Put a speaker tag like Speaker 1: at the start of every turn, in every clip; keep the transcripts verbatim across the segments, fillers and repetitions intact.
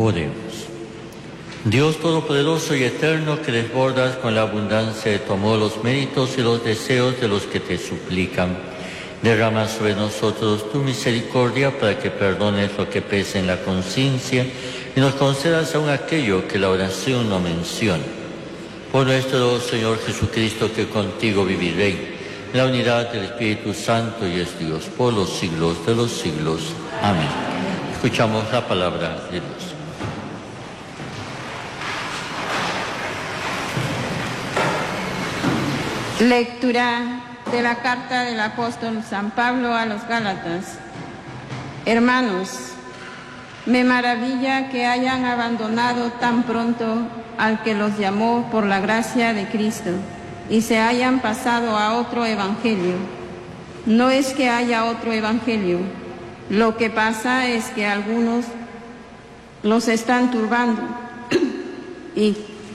Speaker 1: Oremos. Dios Todopoderoso y Eterno, que desbordas con la abundancia de tu amor los méritos y los deseos de los que te suplican, derrama sobre nosotros tu misericordia para que perdones lo que pesa en la conciencia y nos concedas aún aquello que la oración no menciona. Por nuestro Señor Jesucristo, que contigo vive y reina, en la unidad del Espíritu Santo y es Dios por los siglos de los siglos. Amén. Escuchamos la palabra de Dios.
Speaker 2: Lectura de la carta del apóstol San Pablo a los Gálatas. Hermanos, me maravilla que hayan abandonado tan pronto al que los llamó por la gracia de Cristo y se hayan pasado a otro evangelio. No es que haya otro evangelio, lo que pasa es que algunos los están turbando y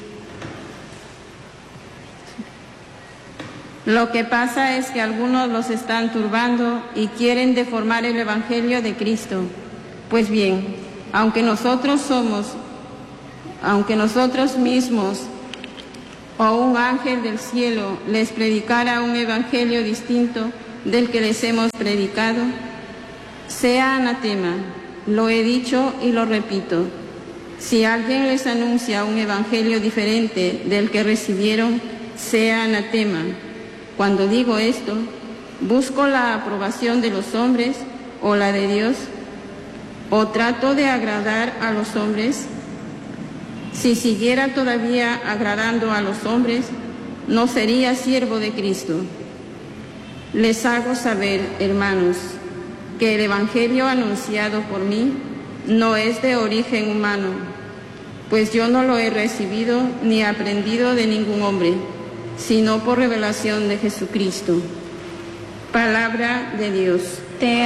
Speaker 2: Lo que pasa es que algunos los están turbando y quieren deformar el Evangelio de Cristo. Pues bien, aunque nosotros somos, aunque nosotros mismos o un ángel del cielo les predicara un Evangelio distinto del que les hemos predicado, sea anatema. Lo he dicho y lo repito. Si alguien les anuncia un Evangelio diferente del que recibieron, sea anatema. Cuando digo esto, ¿busco la aprobación de los hombres o la de Dios? ¿O trato de agradar a los hombres? Si siguiera todavía agradando a los hombres, no sería siervo de Cristo. Les hago saber, hermanos, que el Evangelio anunciado por mí no es de origen humano, pues yo no lo he recibido ni aprendido de ningún hombre, sino por revelación de Jesucristo. Palabra de Dios.
Speaker 3: Te